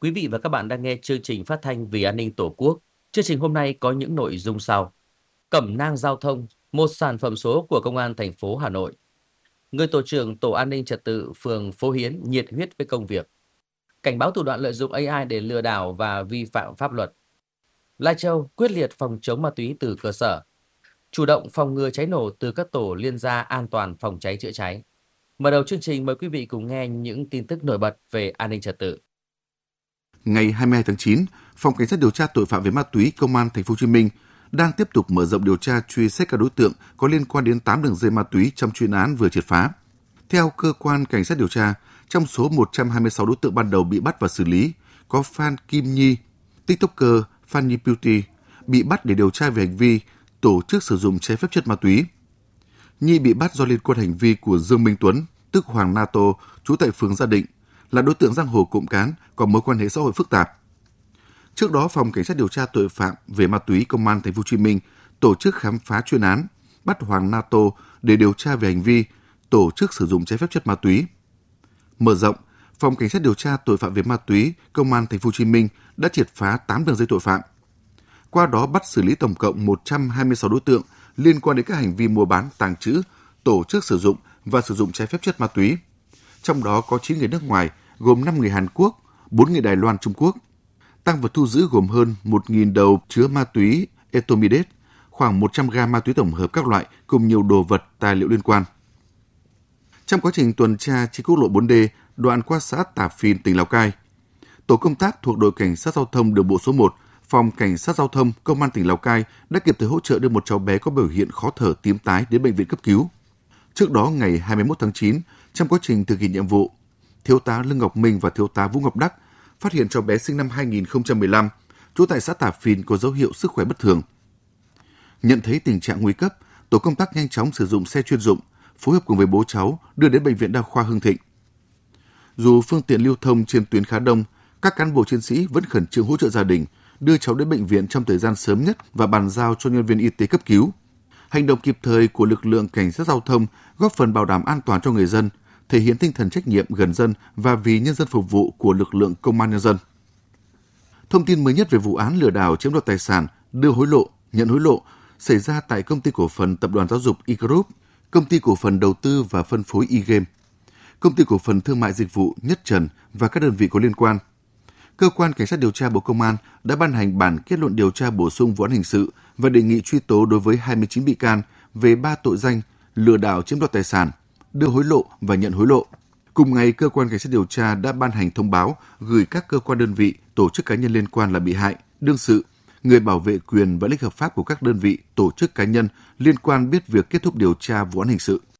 Quý vị và các bạn đang nghe chương trình phát thanh Vì an ninh Tổ quốc. Chương trình hôm nay có những nội dung sau. Cẩm nang giao thông, một sản phẩm số của Công an thành phố Hà Nội. Người tổ trưởng Tổ an ninh trật tự phường Phố Hiến nhiệt huyết với công việc. Cảnh báo thủ đoạn lợi dụng AI để lừa đảo và vi phạm pháp luật. Lai Châu quyết liệt phòng chống ma túy từ cơ sở. Chủ động phòng ngừa cháy nổ từ các tổ liên gia an toàn phòng cháy chữa cháy. Mở đầu chương trình mời quý vị cùng nghe những tin tức nổi bật về an ninh trật tự. Ngày 22 tháng 9, Phòng Cảnh sát điều tra tội phạm về ma túy Công an thành phố Hồ Chí Minh đang tiếp tục mở rộng điều tra truy xét các đối tượng có liên quan đến 8 đường dây ma túy trong chuyên án vừa triệt phá. Theo cơ quan cảnh sát điều tra, trong số 126 đối tượng ban đầu bị bắt và xử lý, có Phan Kim Nhi, TikToker Phan Nhi Beauty bị bắt để điều tra về hành vi tổ chức sử dụng trái phép chất ma túy. Nhi bị bắt do liên quan hành vi của Dương Minh Tuấn, tức Hoàng NATO, trú tại phường Gia Định, là đối tượng giang hồ cộng cán có mối quan hệ xã hội phức tạp. Trước đó, Phòng Cảnh sát điều tra tội phạm về ma túy Công an thành phố Hồ Chí Minh tổ chức khám phá chuyên án bắt Hoàng NATO để điều tra về hành vi tổ chức sử dụng trái phép chất ma túy. Mở rộng, Phòng Cảnh sát điều tra tội phạm về ma túy Công an thành phố Hồ Chí Minh đã triệt phá 8 đường dây tội phạm. Qua đó bắt xử lý tổng cộng 126 đối tượng liên quan đến các hành vi mua bán, tàng trữ, tổ chức sử dụng và sử dụng trái phép chất ma túy. Trong đó có 9 người nước ngoài, gồm 5 người Hàn Quốc, 4 người Đài Loan, Trung Quốc. Tang vật thu giữ gồm hơn 1.000 đầu chứa ma túy Etomidate, khoảng 100 gam ma túy tổng hợp các loại cùng nhiều đồ vật, tài liệu liên quan. Trong quá trình tuần tra trên quốc lộ 4D, đoạn qua xã Tả Phìn, tỉnh Lào Cai, tổ công tác thuộc đội cảnh sát giao thông đường bộ số 1, Phòng Cảnh sát giao thông Công an tỉnh Lào Cai đã kịp thời hỗ trợ đưa một cháu bé có biểu hiện khó thở, tím tái đến bệnh viện cấp cứu. Trước đó, ngày 21 tháng 9, trong quá trình thực hiện nhiệm vụ, Thiếu tá Lương Ngọc Minh và Thiếu tá Vũ Ngọc Đắc phát hiện cháu bé sinh năm 2015, trú tại xã Tả Phìn có dấu hiệu sức khỏe bất thường. Nhận thấy tình trạng nguy cấp, tổ công tác nhanh chóng sử dụng xe chuyên dụng, phối hợp cùng với bố cháu đưa đến Bệnh viện Đa khoa Hưng Thịnh. Dù phương tiện lưu thông trên tuyến khá đông, các cán bộ chiến sĩ vẫn khẩn trương hỗ trợ gia đình, đưa cháu đến bệnh viện trong thời gian sớm nhất và bàn giao cho nhân viên y tế cấp cứu. Hành động kịp thời của lực lượng cảnh sát giao thông góp phần bảo đảm an toàn cho người dân, thể hiện tinh thần trách nhiệm gần dân và vì nhân dân phục vụ của lực lượng công an nhân dân. Thông tin mới nhất về vụ án lừa đảo chiếm đoạt tài sản, đưa hối lộ, nhận hối lộ xảy ra tại Công ty cổ phần Tập đoàn Giáo dục E-Group, Công ty cổ phần Đầu tư và Phân phối E-Game, Công ty cổ phần Thương mại Dịch vụ Nhất Trần và các đơn vị có liên quan. Cơ quan Cảnh sát điều tra Bộ Công an đã ban hành bản kết luận điều tra bổ sung vụ án hình sự và đề nghị truy tố đối với 29 bị can về 3 tội danh lừa đảo chiếm đoạt tài sản, đưa hối lộ và nhận hối lộ. Cùng ngày, Cơ quan Cảnh sát điều tra đã ban hành thông báo gửi các cơ quan đơn vị, tổ chức cá nhân liên quan là bị hại, đương sự, người bảo vệ quyền và lợi ích hợp pháp của các đơn vị, tổ chức cá nhân liên quan biết việc kết thúc điều tra vụ án hình sự.